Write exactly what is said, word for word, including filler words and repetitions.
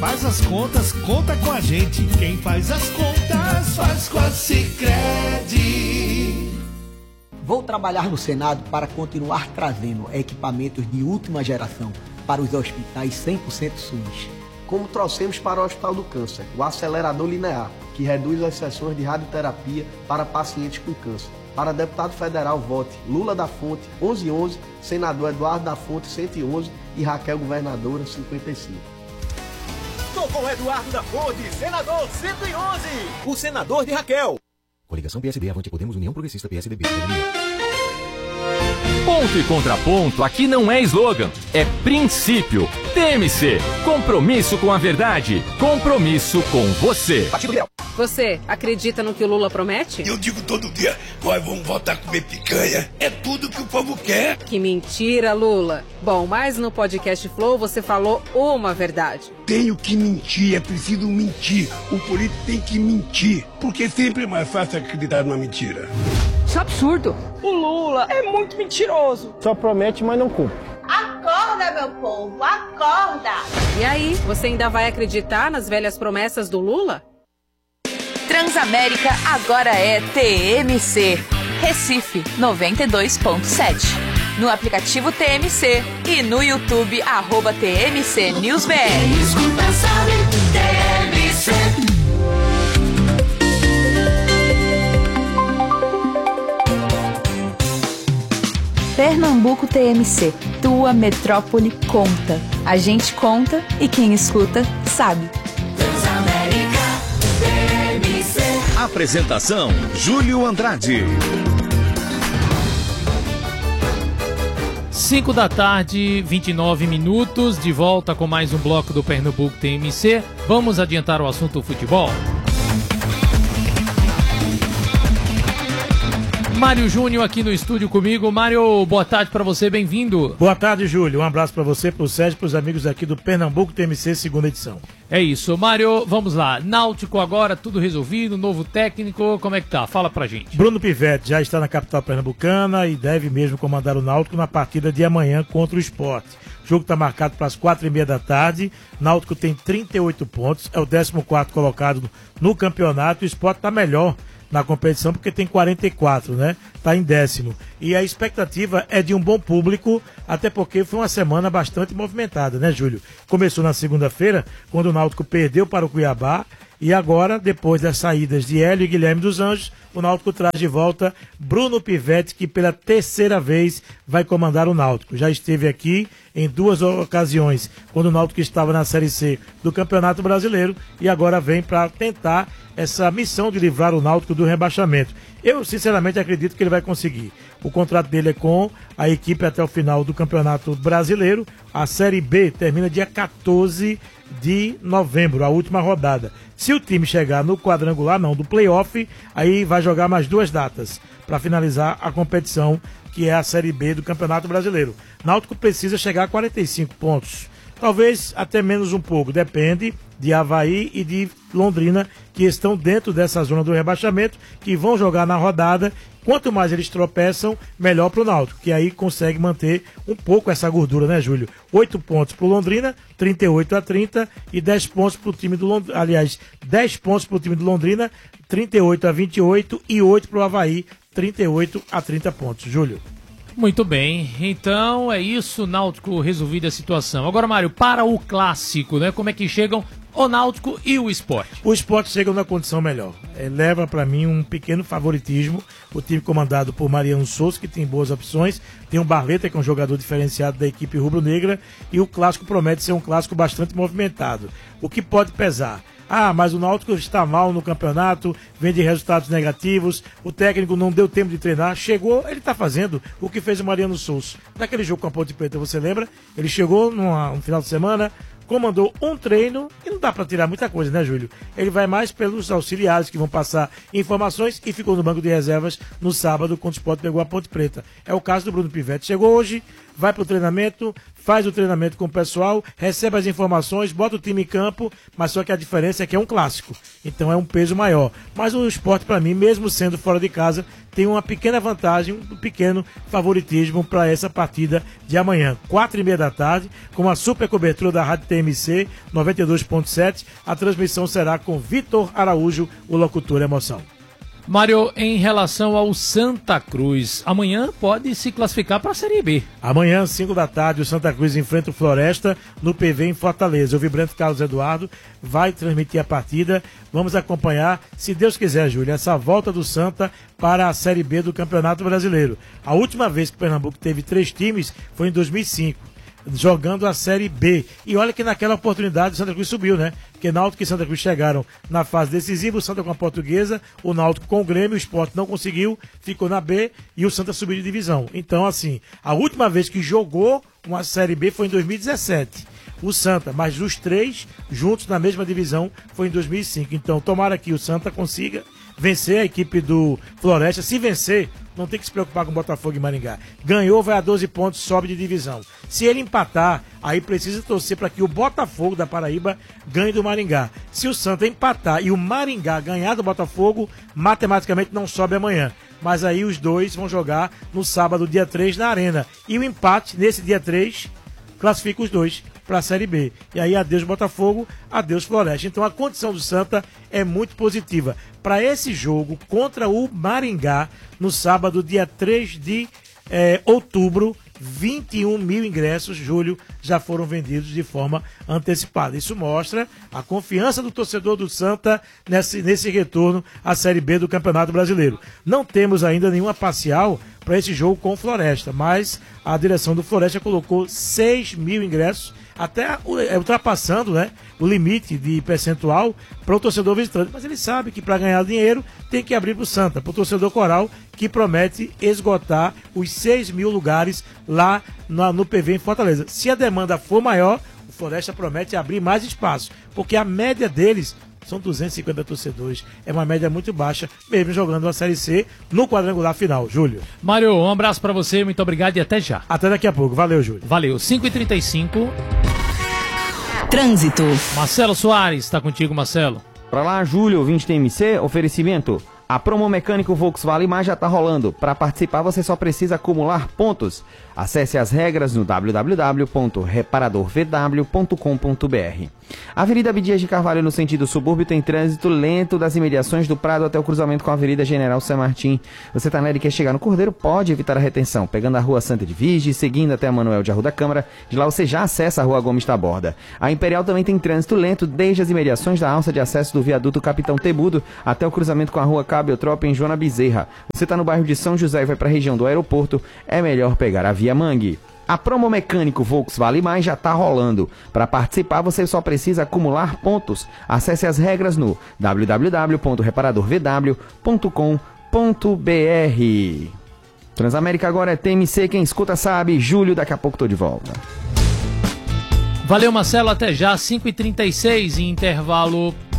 Faz as contas, conta com a gente. Quem faz as contas, faz com a Sicredi. Vou trabalhar no Senado para continuar trazendo equipamentos de última geração para os hospitais cem por cento SUS. Como trouxemos para o Hospital do Câncer, o acelerador linear, que reduz as sessões de radioterapia para pacientes com câncer. Para deputado federal, vote Lula da Fonte, onze onze, senador Eduardo da Fonte, cento e onze e Raquel Governadora, cinquenta e cinco. Estou com Eduardo da Fonte, senador cento e onze, o senador de Raquel. Coligação P S B, Avante Podemos, União Progressista, P S D B. Ponto e contraponto aqui não é slogan, é princípio. T M C, compromisso com a verdade, compromisso com você. Você acredita no que o Lula promete? Eu digo todo dia, nós vamos voltar a comer picanha. É tudo que o povo quer. Que mentira, Lula. Bom, mas no podcast Flow você falou uma verdade. Tenho que mentir, é preciso mentir. O político tem que mentir, porque sempre é mais fácil acreditar numa mentira. Isso é absurdo. O Lula é muito mentiroso. Só promete, mas não cumpre. Acorda, meu povo, acorda! E aí, você ainda vai acreditar nas velhas promessas do Lula? Transamérica agora é T M C. Recife noventa e dois ponto sete. No aplicativo T M C e no YouTube, arroba T M C News B R. Escuta, sabe, T M C. Pernambuco T M C, tua metrópole conta. A gente conta e quem escuta sabe. Transamérica T M C. Apresentação, Júlio Andrade. cinco da tarde, vinte e nove minutos, de volta com mais um bloco do Pernambuco T M C. Vamos adiantar o assunto futebol. Mário Júnior aqui no estúdio comigo. Mário, boa tarde para você, bem-vindo. Boa tarde, Júlio. Um abraço para você, para o Sérgio e para os amigos aqui do Pernambuco T M C, segunda edição. É isso. Mário, vamos lá. Náutico agora, tudo resolvido, novo técnico, como é que tá? Fala pra gente. Bruno Pivetti já está na capital pernambucana e deve mesmo comandar o Náutico na partida de amanhã contra o Sport. O jogo está marcado para as quatro e meia da tarde. Náutico tem trinta e oito pontos, é o décimo quarto colocado no campeonato. O Sport está melhor na competição porque tem quarenta e quatro, né? Tá em décimo. E a expectativa é de um bom público, até porque foi uma semana bastante movimentada, né, Júlio? Começou na segunda-feira, quando o Náutico perdeu para o Cuiabá, e agora, depois das saídas de Hélio e Guilherme dos Anjos, o Náutico traz de volta Bruno Pivetti, que pela terceira vez vai comandar o Náutico. Já esteve aqui em duas ocasiões, quando o Náutico estava na Série C do Campeonato Brasileiro, e agora vem para tentar essa missão de livrar o Náutico do rebaixamento. Eu, sinceramente, acredito que ele vai conseguir. O contrato dele é com a equipe até o final do Campeonato Brasileiro. A Série B termina dia quatorze de novembro, a última rodada. Se o time chegar no quadrangular, não, do playoff, aí vai jogar mais duas datas para finalizar a competição, que é a Série B do Campeonato Brasileiro. Náutico precisa chegar a quarenta e cinco pontos. Talvez até menos um pouco, depende de Avaí e de Londrina, que estão dentro dessa zona do rebaixamento, que vão jogar na rodada. Quanto mais eles tropeçam, melhor para o Náutico, que aí consegue manter um pouco essa gordura, né, Júlio? Oito pontos para o Londrina, trinta e oito a trinta, e dez pontos para o time do Londrina, aliás, dez pontos para o time do Londrina, trinta e oito a vinte e oito, e oito para o Avaí, trinta e oito a trinta pontos, Júlio. Muito bem, então é isso, Náutico resolvida a situação. Agora, Mário, para o clássico, né? Como é que chegam o Náutico e o Sport? O Sport chega numa condição melhor. É, leva para mim um pequeno favoritismo. O time comandado por Mariano Souza, que tem boas opções. Tem o Barleta, que é um jogador diferenciado da equipe rubro-negra. E o clássico promete ser um clássico bastante movimentado. O que pode pesar? Ah, mas o Náutico está mal no campeonato, vem de resultados negativos, o técnico não deu tempo de treinar, chegou, ele está fazendo o que fez o Mariano Souza. Naquele jogo com a Ponte Preta, você lembra? Ele chegou numa, no final de semana, comandou um treino e não dá para tirar muita coisa, né, Júlio? Ele vai mais pelos auxiliares que vão passar informações e ficou no banco de reservas no sábado, quando o Sport pegou a Ponte Preta. É o caso do Bruno Pivetti. Chegou hoje, vai pro treinamento, faz o treinamento com o pessoal, recebe as informações, bota o time em campo, mas só que a diferença é que é um clássico, então é um peso maior. Mas o Sport, para mim, mesmo sendo fora de casa, tem uma pequena vantagem, um pequeno favoritismo para essa partida de amanhã, quatro e meia da tarde, com a super cobertura da Rádio T M C noventa e dois ponto sete. A transmissão será com Vitor Araújo, o locutor Emoção. Mário, em relação ao Santa Cruz, amanhã pode se classificar para a Série B. Amanhã, cinco da tarde, o Santa Cruz enfrenta o Floresta no P V em Fortaleza. O vibrante Carlos Eduardo vai transmitir a partida. Vamos acompanhar, se Deus quiser, Júlia, essa volta do Santa para a Série B do Campeonato Brasileiro. A última vez que Pernambuco teve três times foi em dois mil e cinco. Jogando a Série B. E olha que naquela oportunidade o Santa Cruz subiu, né? Porque Náutico e Santa Cruz chegaram na fase decisiva, o Santa com a Portuguesa, o Náutico com o Grêmio, o Sport não conseguiu, ficou na B e o Santa subiu de divisão. Então, assim, a última vez que jogou uma Série B foi em dois mil e dezessete. O Santa, mas os três juntos na mesma divisão foi em dois mil e cinco. Então, tomara que o Santa consiga vencer a equipe do Floresta. Se vencer, não tem que se preocupar com o Botafogo e Maringá. Ganhou, vai a doze pontos, sobe de divisão. Se ele empatar, aí precisa torcer para que o Botafogo da Paraíba ganhe do Maringá. Se o Santa empatar e o Maringá ganhar do Botafogo, matematicamente não sobe amanhã. Mas aí os dois vão jogar no sábado, dia três, na Arena. E o empate, nesse dia três, classifica os dois para a Série B. E aí, adeus Botafogo, adeus Floresta. Então, a condição do Santa é muito positiva. Para esse jogo contra o Maringá, no sábado, dia três de eh, outubro, vinte e um mil ingressos, Júlio, já foram vendidos de forma antecipada. Isso mostra a confiança do torcedor do Santa nesse, nesse retorno à Série B do Campeonato Brasileiro. Não temos ainda nenhuma parcial para esse jogo com o Floresta, mas a direção do Floresta colocou seis mil ingressos, até ultrapassando, né, o limite de percentual para o torcedor visitante. Mas ele sabe que para ganhar dinheiro tem que abrir para o Santa, para o torcedor coral, que promete esgotar os seis mil lugares lá no, no P V em Fortaleza. Se a demanda for maior, o Floresta promete abrir mais espaço, porque a média deles são duzentos e cinquenta torcedores. É uma média muito baixa, mesmo jogando a Série C no quadrangular final. Júlio. Mário, um abraço pra você, muito obrigado e até já. Até daqui a pouco. Valeu, Júlio. Valeu. cinco e trinta e cinco. Trânsito. Marcelo Soares, tá contigo, Marcelo. Pra lá, Júlio, vinte T M C, oferecimento. A promo mecânico Volkswagen Mais já tá rolando. Para participar, você só precisa acumular pontos. Acesse as regras no w w w ponto reparador v w ponto com ponto b r. Avenida Abdias de Carvalho, no sentido subúrbio, tem trânsito lento das imediações do Prado até o cruzamento com a Avenida General San Martín. Você tá nela e quer chegar no Cordeiro? Pode evitar a retenção, pegando a Rua Santa de Virgem, seguindo até a Manuel de Arruda Câmara. De lá você já acessa a Rua Gomes Taborda. A Imperial também tem trânsito lento desde as imediações da alça de acesso do viaduto Capitão Tebudo até o cruzamento com a Rua Cabo Eutrópia em Joana Bezerra. Você tá no bairro de São José e vai para a região do aeroporto, é melhor pegar a Via Mangue. A promo mecânico Volkswagen Mais já tá rolando. Para participar, você só precisa acumular pontos. Acesse as regras no w w w ponto reparador v w ponto com ponto b r. Transamérica agora é T M C, quem escuta sabe. Júlio, daqui a pouco tô de volta. Valeu, Marcelo, até já. cinco e trinta e seis em intervalo.